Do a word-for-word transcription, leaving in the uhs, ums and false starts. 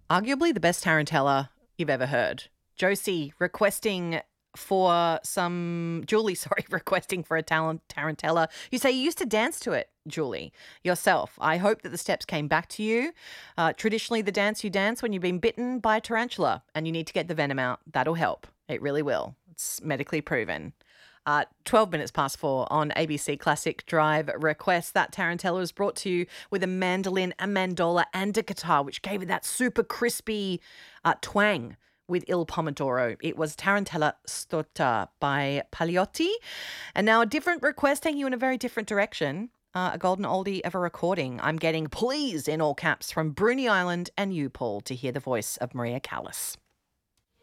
Arguably the best tarantella you've ever heard. Josie requesting for some, Julie, sorry, requesting for a talent tarantella. You say you used to dance to it, Julie, yourself. I hope that the steps came back to you. Uh, traditionally, the dance you dance when you've been bitten by a tarantula and you need to get the venom out. That'll help. It really will. It's medically proven. Uh, twelve minutes past four on A B C Classic Drive Request. That tarantella was brought to you with a mandolin, a mandola, and a guitar, which gave it that super crispy uh, twang with Il Pomodoro. It was Tarantella Stotta by Pagliotti. And now a different request taking you in a very different direction. Uh, a golden oldie of a recording. I'm getting please in all caps from Bruny Island and you, Paul, to hear the voice of Maria Callas.